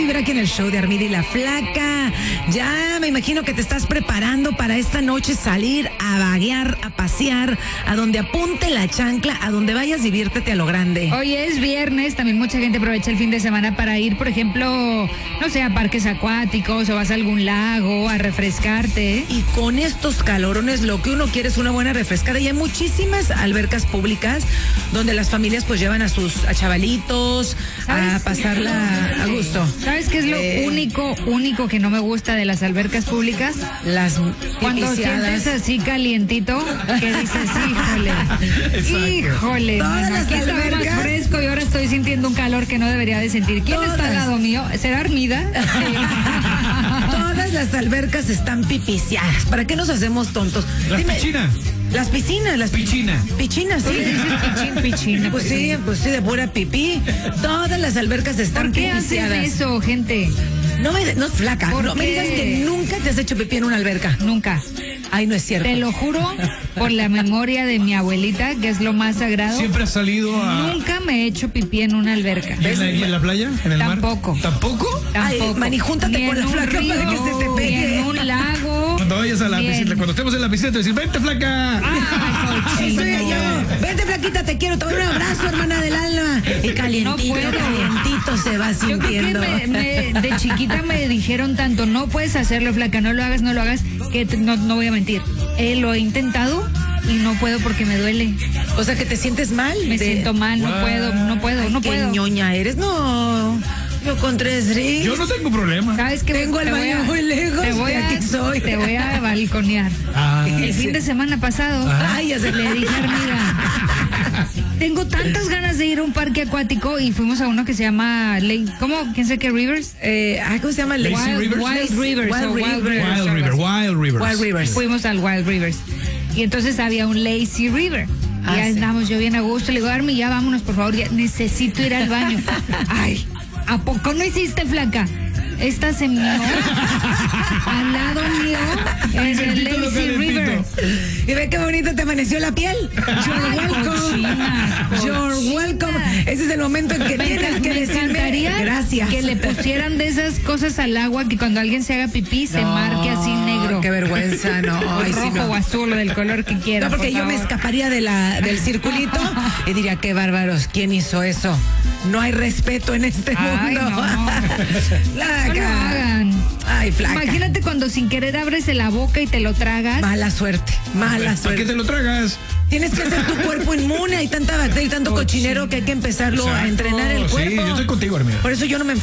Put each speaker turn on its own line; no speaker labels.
Vibra aquí en el show de Armida y la Flaca. Ya me imagino que te estás preparando para esta noche salir a vaguear, a pasear, a donde apunte la chancla, a donde vayas, diviértete a lo grande.
Hoy es viernes, también mucha gente aprovecha el fin de semana para ir, por ejemplo, no sé, a parques acuáticos o vas a algún lago a refrescarte.
Y con estos calorones lo que uno quiere es una buena refrescada y hay muchísimas albercas públicas donde las familias pues llevan a sus chavalitos a pasarla a gusto.
¿Sabes qué es lo único que no me gusta de las albercas públicas?
Las
Cuando sientes así calientito, que dices, híjole,
Todas las
aquí estaba
albercas.
más fresco y ahora estoy sintiendo un calor que no debería de sentir. ¿Quién está al lado mío? ¿Será Armida?
Todas las albercas están pipiciadas. ¿Para qué nos hacemos tontos?
Las piscinas.
Las piscinas, las
Pichina.
Pichinas, sí.
Pichina.
Pues sí, de pura pipí. Todas las albercas están
¿Por qué hacen
pipiciadas.
eso, gente?
No, Flaca,
¿Por
no me
qué?
digas que nunca te has hecho pipí en una alberca.
Nunca.
Ay, no es cierto.
Te lo juro por la memoria de mi abuelita, que es lo más sagrado.
Siempre has salido a...
Nunca me he hecho pipí en una alberca.
¿Y en la playa? ¿En el
Tampoco.
mar? ¿Tampoco?
Ay,
Tampoco.
Mani, júntate
Ni
con
en
la
un
Flaca
río,
para que se te
ni
pegue.
en un lago.
Cuando vayas a la
Bien.
piscina, cuando estemos en la piscina, te decir, vente, flaca.
Ay,
Eso
cochino.
yo. Vente, Flaquita, te quiero. Te doy un abrazo, hermana del alma. Y calientito,
No puedo.
calientito se va
Yo creo
sintiendo.
que de chiquita me dijeron tanto, no puedes hacerlo, Flaca, no lo hagas, que no voy a mentir. Lo he intentado y no puedo porque me duele.
O sea, que te sientes mal.
Me siento mal, no puedo.
Qué ñoña eres. No, yo con 3 ríos.
Yo no tengo problema.
¿Sabes qué?
Tengo el baño muy lejos.
Te voy
de aquí soy.
te voy a balconear.
Ah,
El fin de semana pasado,
Ay, ya se
le dije a Armida, tengo tantas ganas de ir a un parque acuático y fuimos a uno que se llama ¿cómo? ¿Quién sé qué? Rivers.
¿Cómo se llama?
Lazy Rivers.
Wild Rivers.
Wild Rivers.
Fuimos al Wild Rivers. Y entonces había un Lazy River. Y ya
sí.
andamos yo bien a gusto. Le digo, Armi, ya vámonos, por favor, ya necesito ir al baño. Ay, ¿a poco no hiciste, Flaca? Esta se mió al lado mío en el Lazy River.
Y ve qué bonito te amaneció la piel. You're welcome. You're welcome. Ese es el momento en que tienes que
Me
decirme
encantaría
gracias.
que le pusieran de esas cosas al agua que cuando alguien se haga pipí se marque así negro.
Qué vergüenza, no. Ay, sí,
Rojo
no.
o azul o del color que quiera.
No, porque
por
yo me
favor.
escaparía del circulito y diría, qué bárbaros, ¿quién hizo eso? No hay respeto en este
Ay,
mundo.
no. No lo
Flaca.
hagan.
Ay, Flaca.
Imagínate cuando sin querer abres la boca y te lo tragas.
Mala suerte, mala
¿Para qué
suerte.
te lo tragas?
Tienes que hacer tu cuerpo inmune. Hay tanta bacteria y tanto cochinero que hay que empezarlo a entrenar el cuerpo.
Sí, yo estoy contigo, Armida.
Por eso yo no me